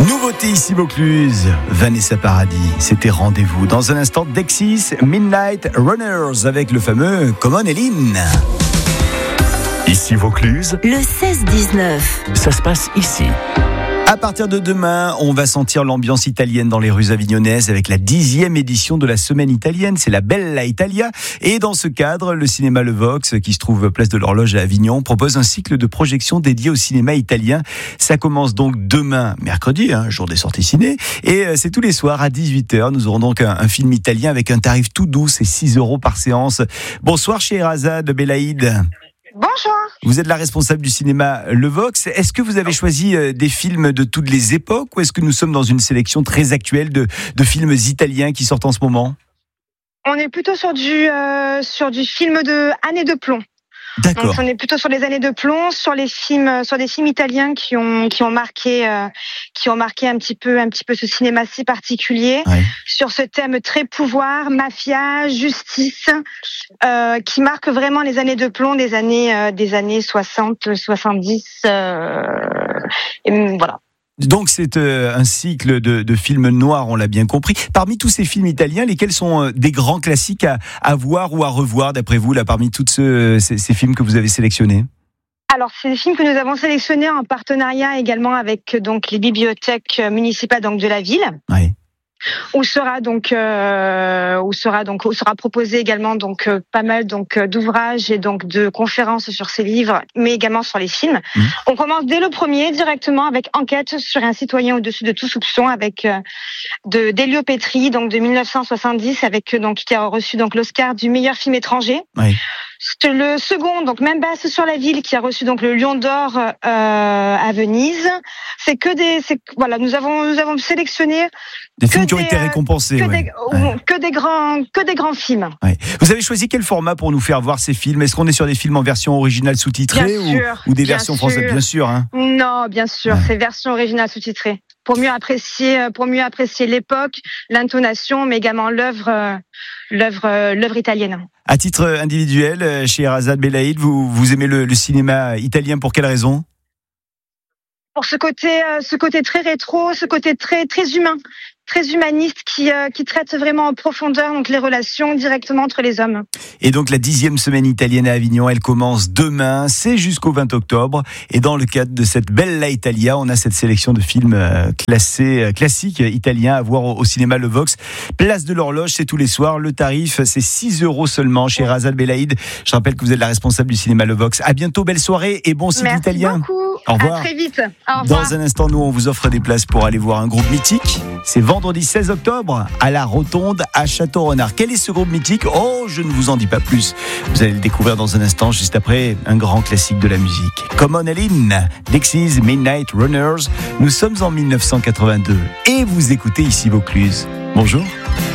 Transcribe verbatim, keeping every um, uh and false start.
Nouveauté ici Vaucluse, Vanessa Paradis, c'était Rendez-vous. Dans un instant, Dexys, Midnight Runners avec le fameux Come On Hélène. Ici Vaucluse, le seize dix-neuf. Ça se passe ici. À partir de demain, on va sentir l'ambiance italienne dans les rues avignonnaises avec la dixième édition de la semaine italienne. C'est la Bella Italia. Et dans ce cadre, le cinéma Le Vox, qui se trouve place de l'Horloge à Avignon, propose un cycle de projection dédié au cinéma italien. Ça commence donc demain, mercredi, hein, jour des sorties ciné. Et c'est tous les soirs à dix-huit heures. Nous aurons donc un, un film italien avec un tarif tout doux, c'est six euros par séance. Bonsoir Scheherazade Belaïd. Bonjour. Vous êtes la responsable du cinéma Le Vox. Est-ce que vous avez choisi des films de toutes les époques ou est-ce que nous sommes dans une sélection très actuelle de, de films italiens qui sortent en ce moment ? On est plutôt sur du, euh, sur du film de années de plomb. D'accord. Donc on est plutôt sur les années de plomb, sur les films, sur des films italiens qui ont qui ont marqué, euh, qui ont marqué un petit peu, un petit peu ce cinéma si particulier, ouais. Sur ce thème très pouvoir, mafia, justice, euh, qui marque vraiment les années de plomb des années, euh, des années soixante, soixante-dix, euh, et voilà. Donc c'est euh, un cycle de, de films noirs, on l'a bien compris. Parmi tous ces films italiens, lesquels sont euh, des grands classiques à, à voir ou à revoir, d'après vous, là, parmi tous ce, ces, ces films que vous avez sélectionnés ? Alors, c'est des films que nous avons sélectionnés en partenariat également avec donc les bibliothèques municipales donc de la ville. Oui. Où sera donc euh, où sera donc où sera proposé également donc euh, pas mal donc euh, d'ouvrages et donc de conférences sur ces livres, mais également sur les films. Mmh. On commence dès le premier directement avec Enquête sur un citoyen au-dessus de tout soupçon avec euh, de d'Elio Petri donc de dix-neuf cent soixante-dix avec donc qui a reçu donc l'Oscar du meilleur film étranger. Oui. Le second, donc Même basse sur la ville, qui a reçu donc le Lion d'Or euh, à Venise. C'est que des, c'est, voilà, nous avons nous avons sélectionné des films qui ont des, été récompensés, que, ouais. des, Ouais. que des grands, que des grands films. Ouais. Vous avez choisi quel format pour nous faire voir ces films ? Est-ce qu'on est sur des films en version originale sous-titrée ou, sûr, ou des bien versions sûr. françaises ? Bien sûr, hein. Non, bien sûr, Ouais. c'est version originale sous-titrée. Pour mieux apprécier, pour mieux apprécier l'époque, l'intonation, mais également l'œuvre, l'œuvre, l'œuvre italienne. À titre individuel, Scheherazade Belaïd, vous, vous aimez le, le cinéma italien pour quelle raison ? Pour ce côté, ce côté très rétro, ce côté très, très humain, très humaniste qui, euh, qui traite vraiment en profondeur donc les relations directement entre les hommes. Et donc la dixième semaine italienne à Avignon, elle commence demain, c'est jusqu'au vingt octobre. Et dans le cadre de cette Bella Italia, on a cette sélection de films euh, classés, euh, classiques italiens à voir au, au cinéma Le Vox. Place de l'Horloge, c'est tous les soirs. Le tarif, c'est six euros seulement. Scheherazade Belaïd, je rappelle que vous êtes la responsable du cinéma Le Vox. À bientôt, belle soirée et bon cycle Merci italien. Beaucoup. Au revoir. À très vite. Au revoir. Dans un instant, nous, on vous offre des places pour aller voir un groupe mythique. C'est vendredi seize octobre à la Rotonde à Château-Renard. Quel est ce groupe mythique ? Oh, je ne vous en dis pas plus. Vous allez le découvrir dans un instant, juste après un grand classique de la musique. Come On Hélène, Dexys, Midnight Runners. Nous sommes en dix-neuf cent quatre-vingt-deux et vous écoutez ici Vaucluse. Bonjour.